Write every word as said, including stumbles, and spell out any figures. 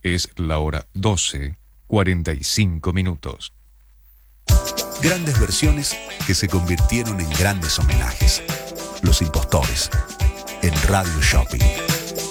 Es la hora doce, cuarenta y cinco minutos. Grandes versiones que se convirtieron en grandes homenajes. Los Impostores, en Radio Shopping.